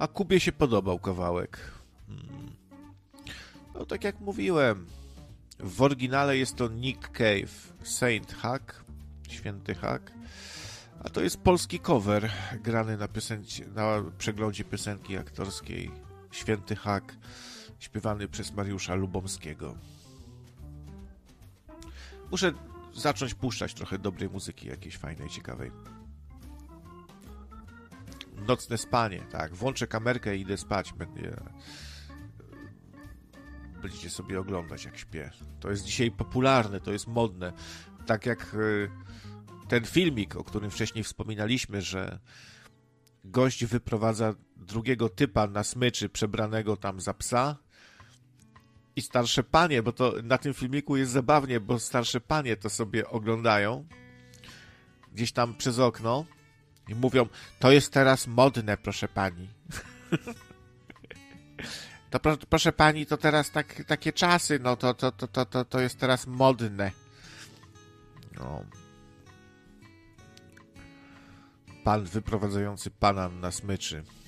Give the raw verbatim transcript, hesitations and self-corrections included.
A Kubie się podobał kawałek. Hmm. No tak jak mówiłem, w oryginale jest to Nick Cave, Saint Hack, Święty Hack, a to jest polski cover grany na, piosenci, na przeglądzie piosenki aktorskiej Święty Hack, śpiewany przez Mariusza Lubomskiego. Muszę zacząć puszczać trochę dobrej muzyki, jakiejś fajnej, ciekawej. Nocne spanie, tak. Włączę kamerkę i idę spać. Będzie... Będziecie sobie oglądać, jak śpię. To jest dzisiaj popularne, to jest modne. Tak jak ten filmik, o którym wcześniej wspominaliśmy, że gość wyprowadza drugiego typa na smyczy przebranego tam za psa i starsze panie, bo to na tym filmiku jest zabawnie, bo starsze panie to sobie oglądają gdzieś tam przez okno i mówią, to jest teraz modne, proszę pani. To pro, proszę pani, to teraz tak, takie czasy, no to, to, to, to, to, to jest teraz modne. No. Pan wyprowadzający pana na smyczy.